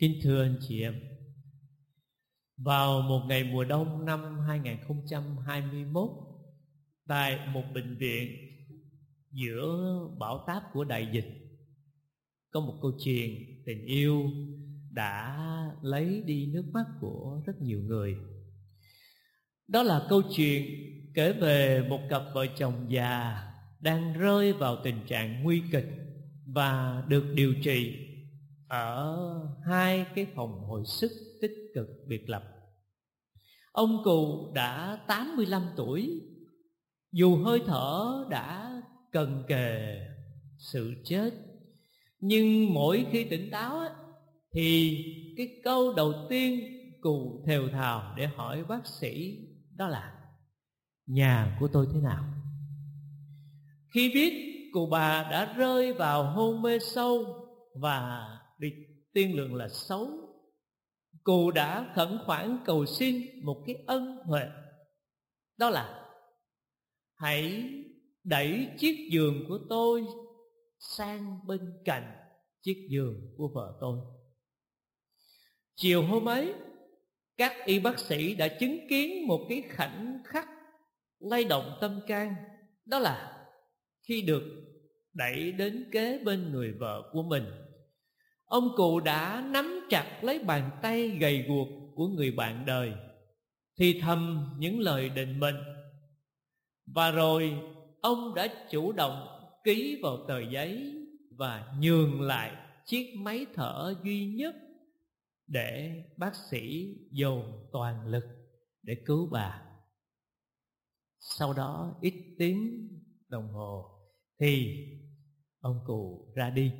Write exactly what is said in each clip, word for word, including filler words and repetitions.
Kính thưa anh chị em, vào một ngày mùa đông năm hai không hai mốt, tại một bệnh viện giữa bão táp của đại dịch, có một câu chuyện tình yêu đã lấy đi nước mắt của rất nhiều người. Đó là câu chuyện kể về một cặp vợ chồng già đang rơi vào tình trạng nguy kịch và được điều trị ở hai cái phòng hồi sức tích cực biệt lập. Ông cụ đã tám mươi lăm tuổi, dù hơi thở đã cần kề sự chết, nhưng mỗi khi tỉnh táo á, thì cái câu đầu tiên cụ thều thào để hỏi bác sĩ đó là: nhà của tôi thế nào? Khi biết cụ bà đã rơi vào hôn mê sâu và bị tiên lượng là xấu, cụ đã khẩn khoản cầu xin một cái ân huệ, đó là: hãy đẩy chiếc giường của tôi sang bên cạnh chiếc giường của vợ tôi. Chiều hôm ấy, các y bác sĩ đã chứng kiến một cái khoảnh khắc lay động tâm can, đó là khi được đẩy đến kế bên người vợ của mình, ông cụ đã nắm chặt lấy bàn tay gầy guộc của người bạn đời, thì thầm những lời định mệnh. Và rồi ông đã chủ động ký vào tờ giấy và nhường lại chiếc máy thở duy nhất để bác sĩ dồn toàn lực để cứu bà. Sau đó ít tiếng đồng hồ thì ông cụ ra đi.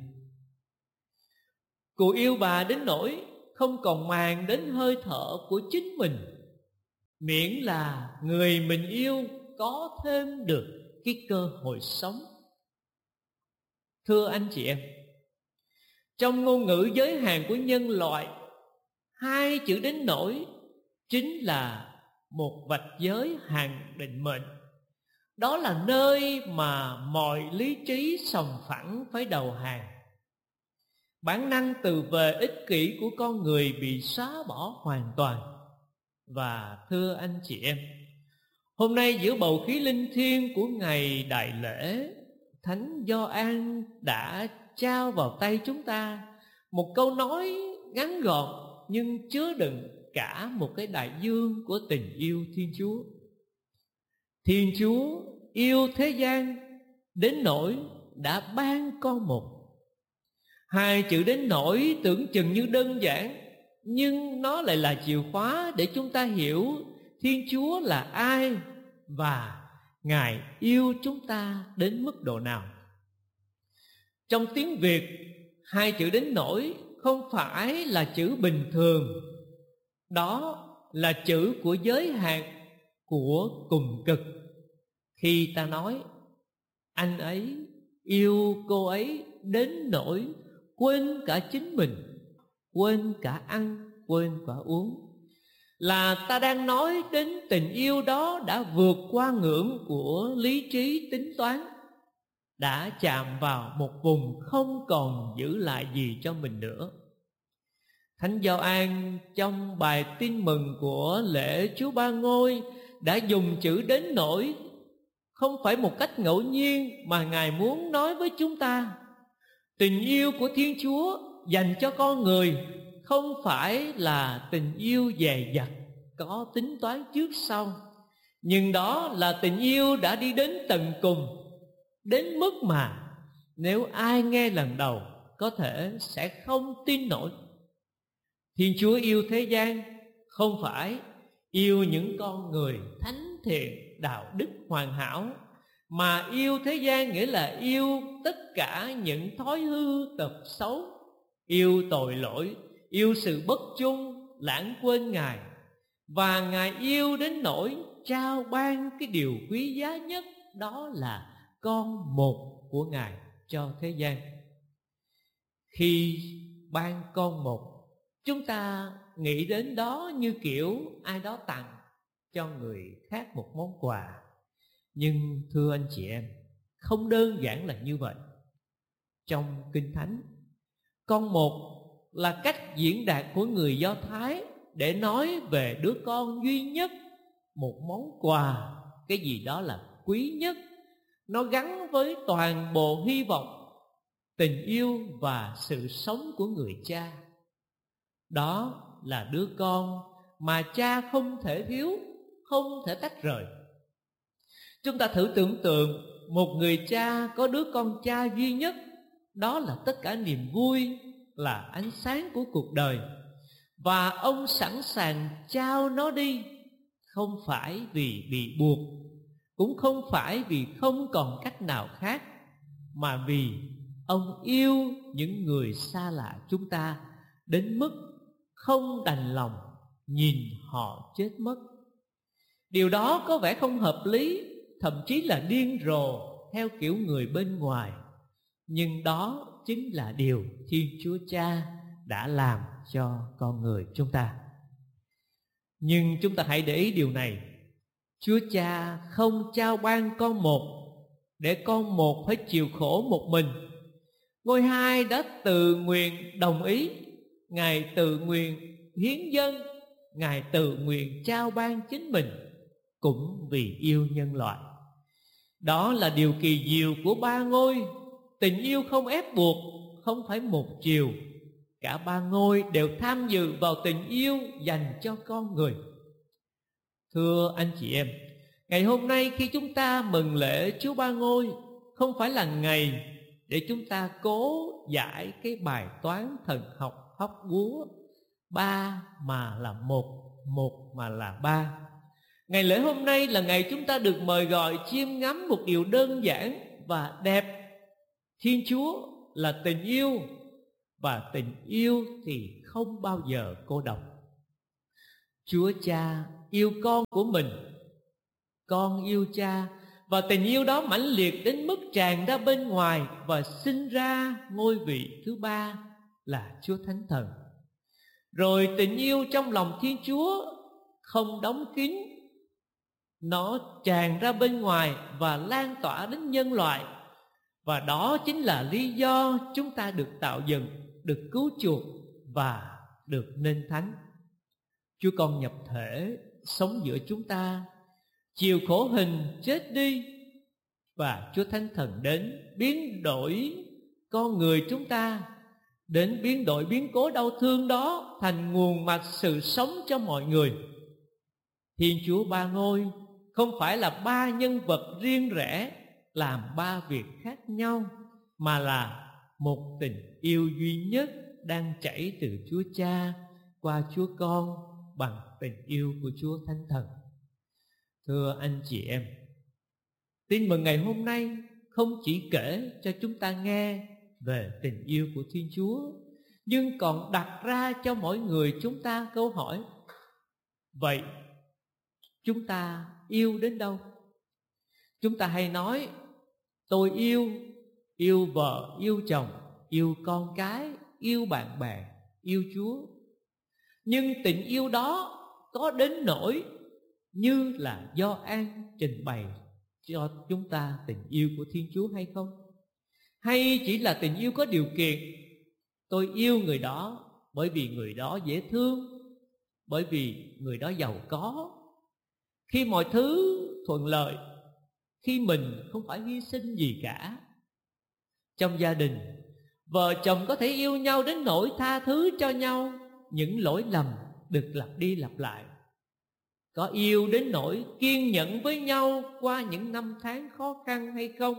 Cụ yêu bà đến nỗi không còn màng đến hơi thở của chính mình, miễn là người mình yêu có thêm được cái cơ hội sống. Thưa anh chị em, trong ngôn ngữ giới hạn của nhân loại, hai chữ đến nỗi chính là một vạch giới hạn định mệnh. Đó là nơi mà mọi lý trí sòng phẳng phải đầu hàng. Bản năng tự vệ ích kỷ của con người bị xóa bỏ hoàn toàn. Và thưa anh chị em, hôm nay giữa bầu khí linh thiêng của ngày đại lễ, Thánh Gioan đã trao vào tay chúng ta một câu nói ngắn gọn nhưng chứa đựng cả một cái đại dương của tình yêu Thiên Chúa. Thiên Chúa yêu thế gian đến nỗi đã ban con một. Hai chữ đến nỗi tưởng chừng như đơn giản, nhưng nó lại là chìa khóa để chúng ta hiểu Thiên Chúa là ai và Ngài yêu chúng ta đến mức độ nào. Trong tiếng Việt, hai chữ đến nỗi không phải là chữ bình thường, đó là chữ của giới hạn, của cùng cực. Khi ta nói anh ấy yêu cô ấy đến nỗi quên cả chính mình, quên cả ăn, quên cả uống, là ta đang nói đến tình yêu đó đã vượt qua ngưỡng của lý trí tính toán, đã chạm vào một vùng không còn giữ lại gì cho mình nữa. Thánh Gioan trong bài tin mừng của lễ Chúa Ba Ngôi đã dùng chữ đến nỗi không phải một cách ngẫu nhiên, mà Ngài muốn nói với chúng ta tình yêu của Thiên Chúa dành cho con người không phải là tình yêu dè dặt, có tính toán trước sau, nhưng đó là tình yêu đã đi đến tận cùng, đến mức mà nếu ai nghe lần đầu có thể sẽ không tin nổi. Thiên Chúa yêu thế gian không phải yêu những con người thánh thiện, đạo đức hoàn hảo, mà yêu thế gian nghĩa là yêu tất cả những thói hư tật xấu, yêu tội lỗi, yêu sự bất trung, lãng quên Ngài. Và Ngài yêu đến nỗi trao ban cái điều quý giá nhất, đó là con một của Ngài cho thế gian. Khi ban con một, chúng ta nghĩ đến đó như kiểu ai đó tặng cho người khác một món quà. Nhưng thưa anh chị em, không đơn giản là như vậy. Trong Kinh Thánh, con một là cách diễn đạt của người Do Thái để nói về đứa con duy nhất, một món quà, cái gì đó là quý nhất. Nó gắn với toàn bộ hy vọng, tình yêu và sự sống của người cha. Đó là đứa con mà cha không thể thiếu, không thể tách rời. Chúng ta thử tưởng tượng một người cha có đứa con cha duy nhất, đó là tất cả niềm vui, là ánh sáng của cuộc đời. Và ông sẵn sàng trao nó đi, không phải vì bị buộc, cũng không phải vì không còn cách nào khác, mà vì ông yêu những người xa lạ chúng ta đến mức không đành lòng nhìn họ chết mất. Điều đó có vẻ không hợp lý, thậm chí là điên rồ theo kiểu người bên ngoài. Nhưng đó chính là điều Thiên Chúa Cha đã làm cho con người chúng ta. Nhưng chúng ta hãy để ý điều này: Chúa Cha không trao ban con một để con một phải chịu khổ một mình. Ngôi Hai đã tự nguyện đồng ý, Ngài tự nguyện hiến dâng, Ngài tự nguyện trao ban chính mình, cũng vì yêu nhân loại. Đó là điều kỳ diệu của Ba Ngôi. Tình yêu không ép buộc, không phải một chiều. Cả ba ngôi đều tham dự vào tình yêu dành cho con người. Thưa anh chị em, ngày hôm nay khi chúng ta mừng lễ Chúa Ba Ngôi, không phải là ngày để chúng ta cố giải cái bài toán thần học hóc búa ba mà là một, một mà là ba. Ngày lễ hôm nay là ngày chúng ta được mời gọi chiêm ngắm một điều đơn giản và đẹp. Thiên Chúa là tình yêu, và tình yêu thì không bao giờ cô độc. Chúa Cha yêu con của mình, con yêu Cha, và tình yêu đó mãnh liệt đến mức tràn ra bên ngoài và sinh ra ngôi vị thứ ba là Chúa Thánh Thần. Rồi tình yêu trong lòng Thiên Chúa không đóng kín, nó tràn ra bên ngoài và lan tỏa đến nhân loại. Và đó chính là lý do chúng ta được tạo dựng, được cứu chuộc và được nên thánh. Chúa Con nhập thể sống giữa chúng ta, chịu khổ hình chết đi, và Chúa Thánh Thần đến biến đổi con người chúng ta, đến biến đổi biến cố đau thương đó thành nguồn mạch sự sống cho mọi người. Thiên Chúa Ba Ngôi không phải là ba nhân vật riêng rẽ làm ba việc khác nhau, mà là một tình yêu duy nhất đang chảy từ Chúa Cha qua Chúa Con bằng tình yêu của Chúa Thánh Thần. Thưa anh chị em, tin mừng ngày hôm nay không chỉ kể cho chúng ta nghe về tình yêu của Thiên Chúa, nhưng còn đặt ra cho mỗi người chúng ta câu hỏi: vậy chúng ta yêu đến đâu? Chúng ta hay nói tôi yêu, yêu vợ, yêu chồng, yêu con cái, yêu bạn bè, yêu Chúa. Nhưng tình yêu đó có đến nỗi như là Gioan trình bày cho chúng ta tình yêu của Thiên Chúa hay không? Hay chỉ là tình yêu có điều kiện? Tôi yêu người đó bởi vì người đó dễ thương, bởi vì người đó giàu có, khi mọi thứ thuận lợi, khi mình không phải hy sinh gì cả. Trong gia đình, vợ chồng có thể yêu nhau đến nỗi tha thứ cho nhau những lỗi lầm được lặp đi lặp lại. Có yêu đến nỗi kiên nhẫn với nhau qua những năm tháng khó khăn hay không?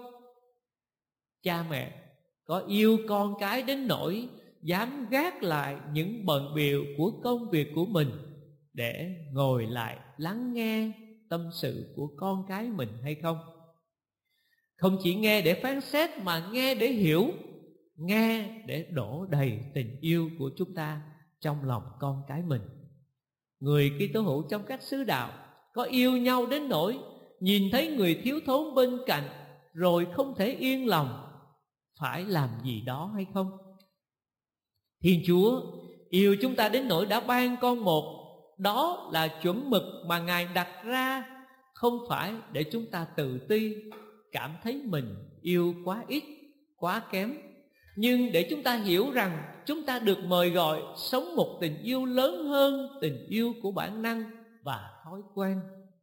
Cha mẹ có yêu con cái đến nỗi dám gác lại những bận bịu của công việc của mình để ngồi lại lắng nghe tâm sự của con cái mình hay không? Không chỉ nghe để phán xét mà nghe để hiểu, nghe để đổ đầy tình yêu của chúng ta trong lòng con cái mình. Người Kitô hữu trong các xứ đạo có yêu nhau đến nỗi nhìn thấy người thiếu thốn bên cạnh rồi không thể yên lòng, phải làm gì đó hay không? Thiên Chúa yêu chúng ta đến nỗi đã ban con một. Đó là chuẩn mực mà Ngài đặt ra, không phải để chúng ta tự ti, cảm thấy mình yêu quá ít, quá kém, Nhưng để chúng ta hiểu rằng chúng ta được mời gọi sống một tình yêu lớn hơn tình yêu của bản năng và thói quen.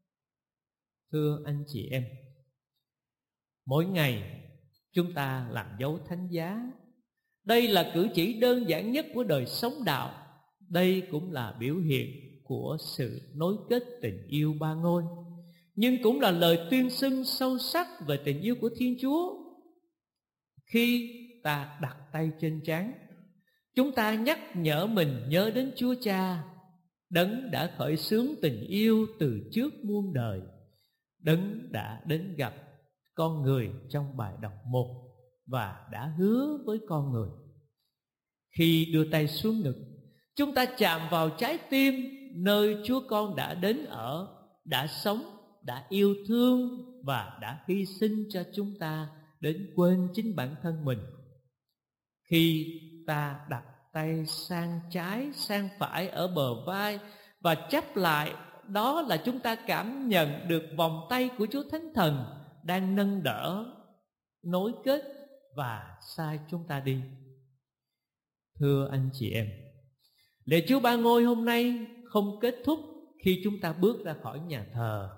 Thưa anh chị em, mỗi ngày chúng ta làm dấu thánh giá. Đây là cử chỉ đơn giản nhất của đời sống đạo. Đây cũng là biểu hiện của sự nối kết tình yêu ba ngôi, nhưng cũng là lời tuyên xưng sâu sắc về tình yêu của Thiên Chúa. Khi ta đặt tay trên trán, chúng ta nhắc nhở mình nhớ đến Chúa Cha, Đấng đã khởi xướng tình yêu từ trước muôn đời, Đấng đã đến gặp con người trong bài đọc một và đã hứa với con người. Khi đưa tay xuống ngực, chúng ta chạm vào trái tim nơi Chúa Con đã đến ở, đã sống, đã yêu thương và đã hy sinh cho chúng ta đến quên chính bản thân mình. Khi ta đặt tay sang trái, sang phải ở bờ vai và chắp lại, đó là chúng ta cảm nhận được vòng tay của Chúa Thánh Thần đang nâng đỡ, nối kết và sai chúng ta đi. Thưa anh chị em, lễ Chúa Ba Ngôi hôm nay không kết thúc khi chúng ta bước ra khỏi nhà thờ,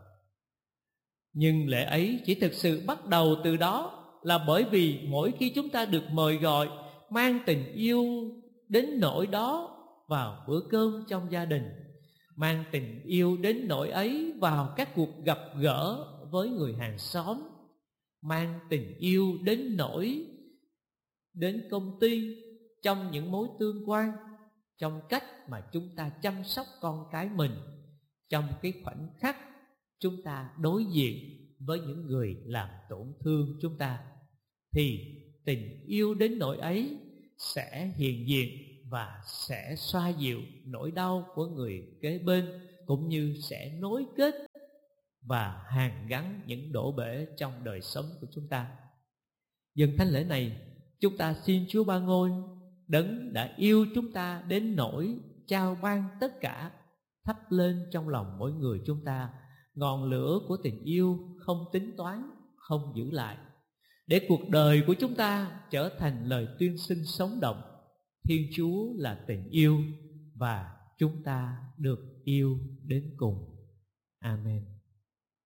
nhưng lễ ấy chỉ thực sự bắt đầu từ đó là bởi vì mỗi khi chúng ta được mời gọi mang tình yêu đến nỗi đó vào bữa cơm trong gia đình, mang tình yêu đến nỗi ấy vào các cuộc gặp gỡ với người hàng xóm, mang tình yêu đến nỗi đến công ty, trong những mối tương quan, trong cách mà chúng ta chăm sóc con cái mình, trong cái khoảnh khắc chúng ta đối diện với những người làm tổn thương chúng ta, thì tình yêu đến nỗi ấy sẽ hiện diện và sẽ xoa dịu nỗi đau của người kế bên, cũng như sẽ nối kết và hàn gắn những đổ bể trong đời sống của chúng ta. Dần thánh lễ này, chúng ta xin Chúa Ba Ngôi, Đấng đã yêu chúng ta đến nỗi trao ban tất cả, thắp lên trong lòng mỗi người chúng ta ngọn lửa của tình yêu không tính toán, không giữ lại, để cuộc đời của chúng ta trở thành lời tuyên xưng sống động: Thiên Chúa là tình yêu và chúng ta được yêu đến cùng. Amen.